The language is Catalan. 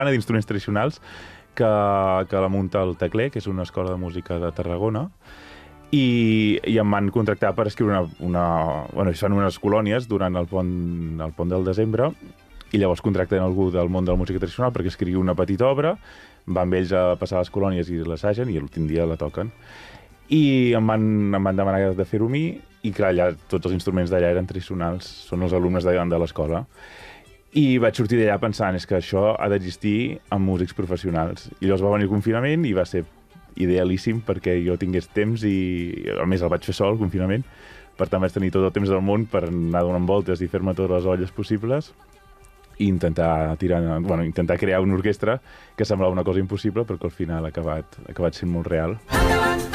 d'instruments tradicionals que la munta el Tecler, que és una escola de música de Tarragona, i em van contractar per escriure Bueno, fan unes colònies durant el pont del desembre, i llavors contracten algú del món de la música tradicional perquè escrigui una petita obra, van amb ells a passar les colònies i l'assagen, i l'últim dia la toquen. I em van demanar de fer-ho a mi, i clar, allà tots els instruments d'allà eren tradicionals, són els alumnes de l'escola. I vaig sortir d'allà pensant, és que això ha d'existir amb músics professionals. I llavors va venir el confinament i va ser idealíssim perquè jo tingués temps, i a més el vaig fer sol, el confinament, per tant vaig tenir tot el temps del món per anar donant voltes i fer-me totes les olles possibles i intentar crear una orquestra que semblava una cosa impossible, però que al final ha acabat sent molt real.